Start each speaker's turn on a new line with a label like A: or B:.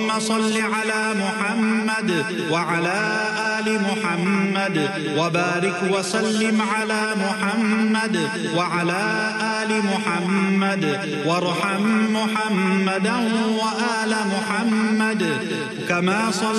A: صل على محمد وعلى آل محمد وبارك وسلم على محمد وعلى آل محمد وارحم محمدا وآل محمد كما صليت